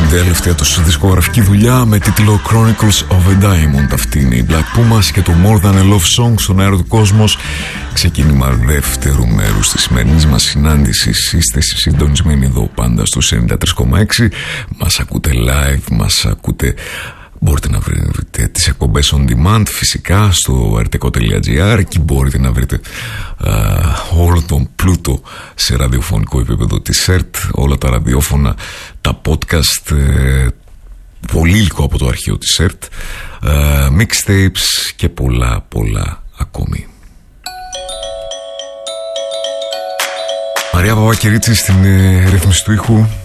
τελευταία τους δισκογραφική δουλειά με τίτλο Chronicles of a Diamond. Αυτή είναι η Black Pumas και το More Than a Love Song στον αέρα του κόσμος. Ξεκίνημα δεύτερου μέρους της σημερινής μας συνάντησης. Είστε συντονισμένοι εδώ πάντα στο 93,6. Μας ακούτε live, μας ακούτε. Μπορείτε να βρείτε τις εκπομπές on demand φυσικά στο rtco.gr. Εκεί μπορείτε να βρείτε όλο τον πλούτο σε ραδιοφωνικό επίπεδο της ΕΡΤ, όλα τα ραδιόφωνα, τα podcast, πολύ υλικό από το αρχείο της ΕΡΤ, mixtapes και πολλά ακόμη. Μαρία Παπακυρίτσι στην ρύθμιση του ήχου.